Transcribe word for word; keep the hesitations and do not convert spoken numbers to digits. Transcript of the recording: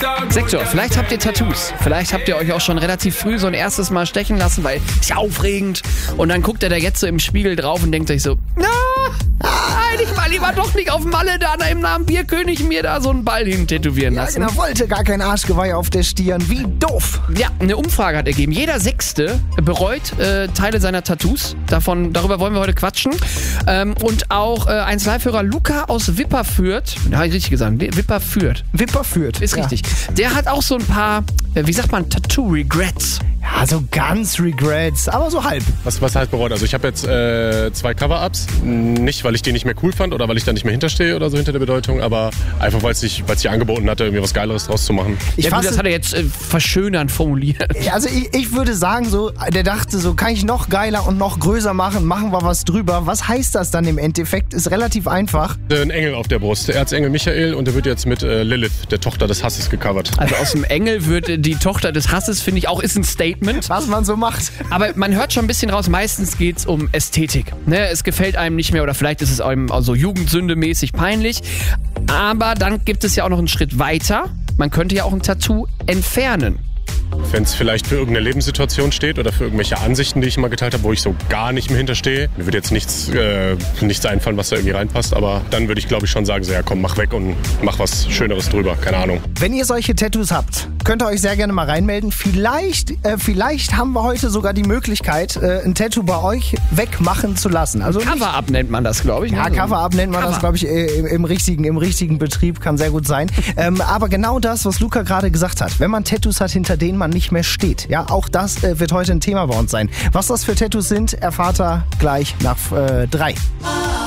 Sektor, vielleicht habt ihr Tattoos. Vielleicht habt ihr euch auch schon relativ früh so ein erstes Mal stechen lassen, weil ist ja aufregend. Und dann guckt ihr da jetzt so im Spiegel drauf und denkt euch so, na, ich war lieber doch nicht auf Malle da im Namen Bierkönig mir da so einen Ball hin tätowieren lassen. Ja, genau, wollte gar kein Arschgeweih auf der Stirn. Wie doof. Ja, eine Umfrage hat ergeben. Jeder Sechste bereut äh, Teile seiner Tattoos. Davon, darüber wollen wir heute quatschen. Ähm, und auch äh, eins Live-Hörer Luca aus Wipperfürth, da habe ich richtig gesagt, Wipperfürth. Wipperfürth. Ist ja. richtig. Der hat auch so ein paar, äh, wie sagt man, Tattoo-Regrets. Ja, so ganz Regrets, aber so halb. Was, was heißt bereut? Also ich habe jetzt äh, zwei Cover-Ups. Nicht, weil ich die nicht mehr cool fand oder weil ich da nicht mehr hinterstehe oder so hinter der Bedeutung, aber einfach, weil es sich, weil es sich angeboten hatte, irgendwie was Geileres draus zu machen. Ich Ja, du, fasse, das hat er jetzt äh, verschönernd formuliert. also ich, ich würde sagen so, der dachte so, kann ich noch geiler und noch größer machen, machen wir was drüber. Was heißt das dann im Endeffekt? Ist relativ einfach. Ein Engel auf der Brust, der Erzengel Michael, und der wird jetzt mit äh, Lilith, der Tochter des Hasses, gecovert. Also aus dem Engel wird äh, die Tochter des Hasses, finde ich auch, ist ein Statement. Was man so macht. Aber man hört schon ein bisschen raus, meistens geht es um Ästhetik. Ne? Es gefällt einem nicht mehr oder vielleicht ist es einem also jugendsündemäßig peinlich. Aber dann gibt es ja auch noch einen Schritt weiter. Man könnte ja auch ein Tattoo entfernen. Wenn es vielleicht für irgendeine Lebenssituation steht oder für irgendwelche Ansichten, die ich mal geteilt habe, wo ich so gar nicht mehr hinterstehe. Mir würde jetzt nichts, äh, nichts einfallen, was da irgendwie reinpasst, aber dann würde ich, glaube ich, schon sagen, so, ja komm, mach weg und mach was Schöneres drüber, keine Ahnung. Wenn ihr solche Tattoos habt, könnt ihr euch sehr gerne mal reinmelden. Vielleicht, äh, vielleicht haben wir heute sogar die Möglichkeit, äh, ein Tattoo bei euch wegmachen zu lassen. Also nicht- Cover-Up nennt man das, glaube ich. Ja, ne? Cover-Up nennt man Cover. das, glaube ich, äh, im, im, richtigen, im richtigen Betrieb, kann sehr gut sein. Ähm, aber genau das, was Luca gerade gesagt hat, wenn man Tattoos hat, hinter denen man nicht mehr steht, ja, auch das äh, wird heute ein Thema bei uns sein. Was das für Tattoos sind, erfahrt ihr gleich nach äh, drei.